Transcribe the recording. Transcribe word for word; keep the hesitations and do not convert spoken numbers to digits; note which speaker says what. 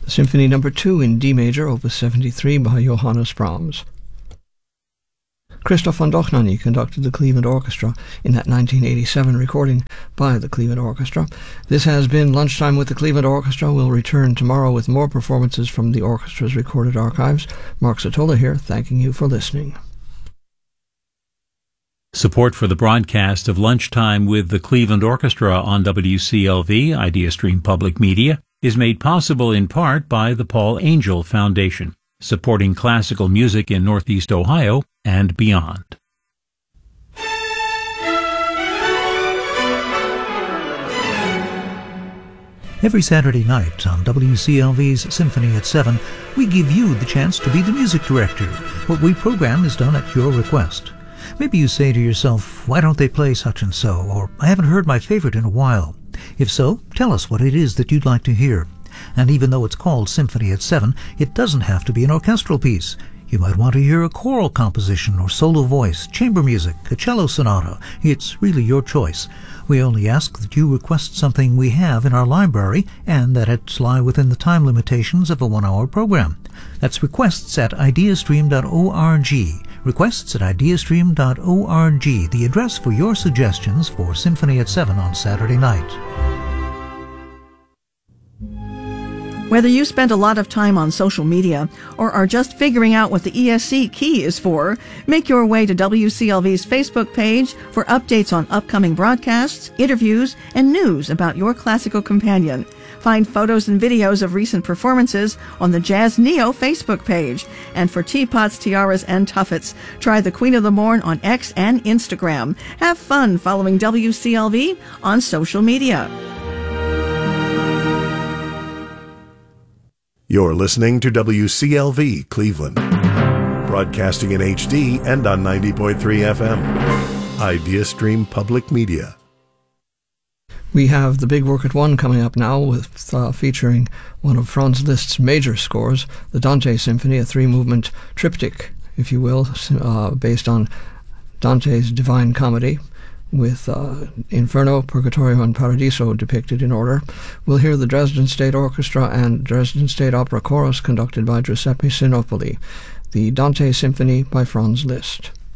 Speaker 1: Symphony Number two in D major, Opus seventy-three by Johannes Brahms. Christoph von Dohnanyi conducted the Cleveland Orchestra in that nineteen eighty-seven recording by the Cleveland Orchestra. This has been Lunchtime with the Cleveland Orchestra. We'll return tomorrow with more performances from the orchestra's recorded archives. Mark Satola here, thanking you for listening.
Speaker 2: Support for the broadcast of Lunchtime with the Cleveland Orchestra on W C L V, IdeaStream Public Media, is made possible in part by the Paul Angel Foundation, supporting classical music in Northeast Ohio and beyond.
Speaker 3: Every Saturday night on W C L V's Symphony at seven, we give you the chance to be the music director. What we program is done at your request. Maybe you say to yourself, why don't they play such and so, or I haven't heard my favorite in a while. If so, tell us what it is that you'd like to hear. And even though it's called Symphony at seven, it doesn't have to be an orchestral piece. You might want to hear a choral composition or solo voice, chamber music, a cello sonata. It's really your choice. We only ask that you request something we have in our library and that it lie within the time limitations of a one-hour program. That's requests at ideastream dot org. Requests at ideastream dot org, the address for your suggestions for Symphony at seven on Saturday night.
Speaker 4: Whether you spend a lot of time on social media or are just figuring out what the E S C key is for, make your way to W C L V's Facebook page for updates on upcoming broadcasts, interviews, and news about your classical companion. Find photos and videos of recent performances on the Jazz Neo Facebook page. And for teapots, tiaras, and tuffets, try the Queen of the Morn on X and Instagram. Have fun following W C L V on social media.
Speaker 5: You're listening to W C L V Cleveland, broadcasting in H D and on ninety point three F M. IdeaStream Public Media.
Speaker 1: We have the Big Work at One coming up now, with uh, featuring one of Franz Liszt's major scores, the Dante Symphony, a three-movement triptych, if you will, uh, based on Dante's Divine Comedy, with uh, Inferno, Purgatorio, and Paradiso depicted in order. We'll hear the Dresden State Orchestra and Dresden State Opera Chorus conducted by Giuseppe Sinopoli, the Dante Symphony by Franz Liszt.